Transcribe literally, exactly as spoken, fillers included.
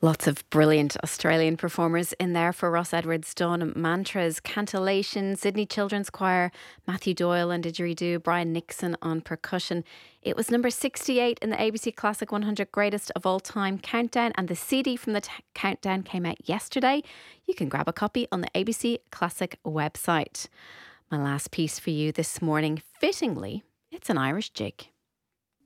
Lots of brilliant Australian performers in there for Ross Edwards Dunn. Mantras, Cantillation, Sydney Children's Choir, Matthew Doyle and Didgeridoo, Brian Nixon on percussion. It was number sixty-eight in the A B C Classic one hundred Greatest of All Time Countdown, and the C D from the t- countdown came out yesterday. You can grab a copy on the A B C Classic website. My last piece for you this morning, fittingly, it's an Irish jig.